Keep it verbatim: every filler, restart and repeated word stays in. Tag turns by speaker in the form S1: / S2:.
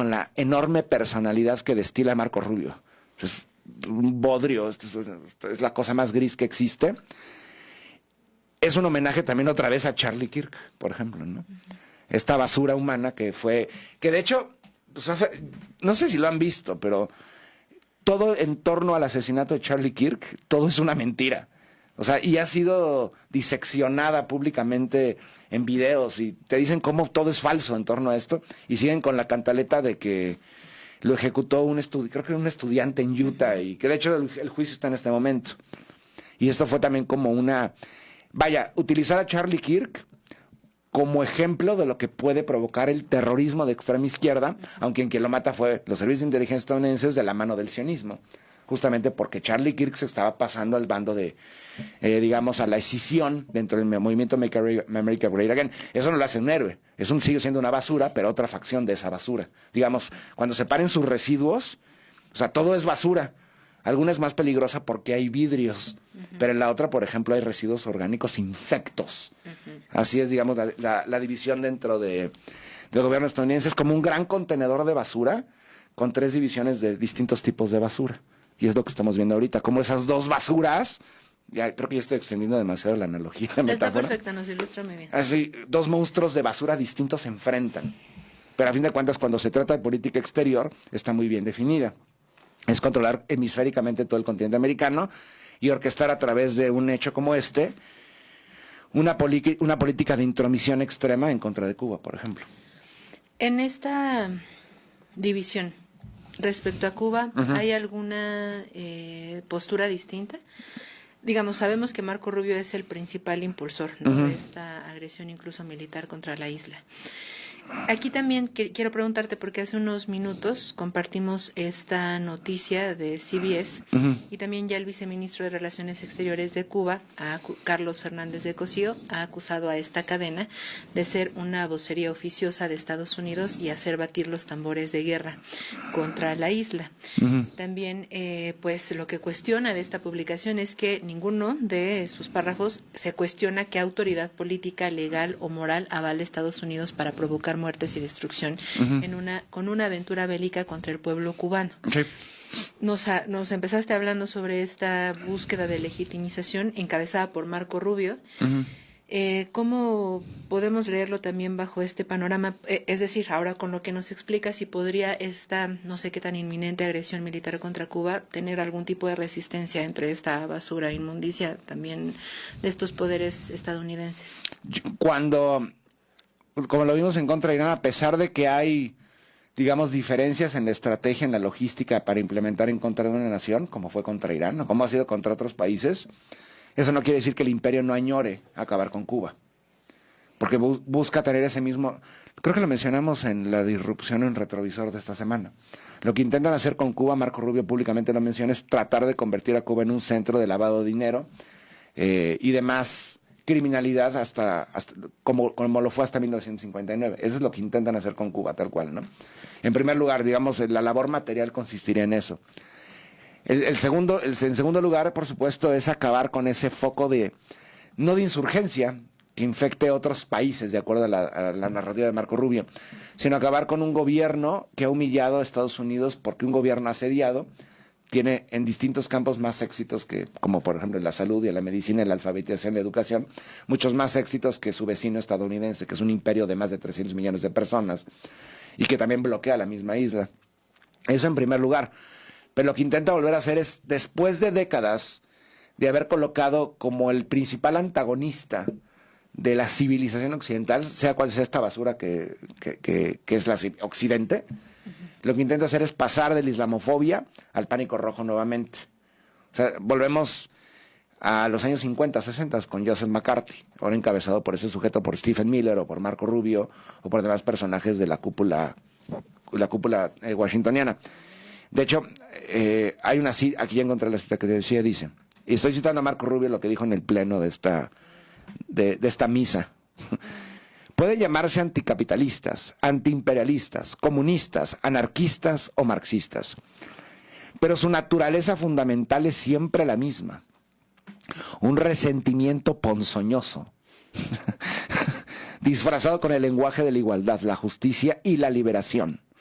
S1: con la enorme personalidad que destila Marco Rubio. Es un bodrio, es, es la cosa más gris que existe. Es un homenaje también otra vez a Charlie Kirk, por ejemplo, ¿no? Uh-huh. Esta basura humana que fue, que de hecho, pues, no sé si lo han visto, pero todo en torno al asesinato de Charlie Kirk, todo es una mentira. O sea, y ha sido diseccionada públicamente en videos y te dicen cómo todo es falso en torno a esto y siguen con la cantaleta de que lo ejecutó un estudiante, creo que un estudiante en Utah y que de hecho el, el juicio está en este momento. Y esto fue también como una, vaya, utilizar a Charlie Kirk como ejemplo de lo que puede provocar el terrorismo de extrema izquierda, aunque en quien lo mata fue los servicios de inteligencia estadounidenses de la mano del sionismo, justamente porque Charlie Kirk se estaba pasando al bando de, eh, digamos, a la escisión dentro del movimiento Make America Great Again. Eso no lo hace un héroe, es un, sigue siendo una basura, pero otra facción de esa basura. Digamos, cuando separen sus residuos, o sea, todo es basura. Alguna es más peligrosa porque hay vidrios, uh-huh. pero en la otra, por ejemplo, hay residuos orgánicos infectos. Uh-huh. Así es, digamos, la, la, la división dentro de, del gobierno estadounidense. Es como un gran contenedor de basura con tres divisiones de distintos tipos de basura. Y es lo que estamos viendo ahorita, como esas dos basuras, ya creo que ya estoy extendiendo demasiado la analogía, la metáfora.
S2: Está perfecta, nos ilustra muy bien.
S1: Así, dos monstruos de basura distintos se enfrentan. Pero a fin de cuentas, cuando se trata de política exterior, está muy bien definida. Es controlar hemisféricamente todo el continente americano y orquestar a través de un hecho como este una, una política de intromisión extrema en contra de Cuba, por ejemplo.
S2: En esta división respecto a Cuba, uh-huh. ¿hay alguna eh, postura distinta? Digamos, sabemos que Marco Rubio es el principal impulsor, ¿no? uh-huh. de esta agresión incluso militar contra la isla. Aquí también que, quiero preguntarte, porque hace unos minutos compartimos esta noticia de C B S uh-huh. y también ya el viceministro de Relaciones Exteriores de Cuba, a Carlos Fernández de Cosío, ha acusado a esta cadena de ser una vocería oficiosa de Estados Unidos y hacer batir los tambores de guerra contra la isla. Uh-huh. También, eh, pues, lo que cuestiona de esta publicación es que ninguno de sus párrafos se cuestiona qué autoridad política, legal o moral avale Estados Unidos para provocar muertes y destrucción uh-huh. en una con una aventura bélica contra el pueblo cubano.
S1: Sí.
S2: Nos, a, nos empezaste hablando sobre esta búsqueda de legitimización encabezada por Marco Rubio. Uh-huh. Eh, ¿Cómo podemos leerlo también bajo este panorama? Eh, es decir, ahora con lo que nos explica, si podría esta, no sé qué tan inminente agresión militar contra Cuba, tener algún tipo de resistencia entre esta basura e inmundicia también de estos poderes estadounidenses.
S1: Cuando... Como lo vimos en contra de Irán, a pesar de que hay, digamos, diferencias en la estrategia, en la logística para implementar en contra de una nación, como fue contra Irán, o como ha sido contra otros países, eso no quiere decir que el imperio no añore acabar con Cuba. Porque bu busca tener ese mismo... Creo que lo mencionamos en la disrupción en retrovisor de esta semana. Lo que intentan hacer con Cuba, Marco Rubio públicamente lo menciona, es tratar de convertir a Cuba en un centro de lavado de dinero eh, y demás... criminalidad hasta, hasta como, como lo fue hasta mil novecientos cincuenta y nueve. Eso es lo que intentan hacer con Cuba, tal cual, ¿no? En primer lugar, digamos, la labor material consistiría en eso. El, el segundo, el, en segundo lugar, por supuesto, es acabar con ese foco de, no de insurgencia, que infecte otros países, de acuerdo a la, a la narrativa de Marco Rubio, sino acabar con un gobierno que ha humillado a Estados Unidos porque un gobierno asediado tiene en distintos campos más éxitos que, como por ejemplo en la salud y en la medicina, en la alfabetización y la educación, muchos más éxitos que su vecino estadounidense, que es un imperio de más de trescientos millones de personas y que también bloquea la misma isla. Eso en primer lugar. Pero lo que intenta volver a hacer es, después de décadas de haber colocado como el principal antagonista de la civilización occidental, sea cual sea esta basura que, que, que, que es la Occidente, lo que intenta hacer es pasar de la islamofobia al pánico rojo nuevamente. O sea, volvemos a los años cincuenta, sesenta con Joseph McCarthy, ahora encabezado por ese sujeto, por Stephen Miller o por Marco Rubio o por demás personajes de la cúpula, la cúpula eh, washingtoniana. De hecho, eh, hay una cita, aquí ya encontré la cita que te decía, dice, y estoy citando a Marco Rubio lo que dijo en el pleno de esta, de, de esta misa. Puede llamarse anticapitalistas, antiimperialistas, comunistas, anarquistas o marxistas, pero su naturaleza fundamental es siempre la misma, un resentimiento ponzoñoso, disfrazado con el lenguaje de la igualdad, la justicia y la liberación.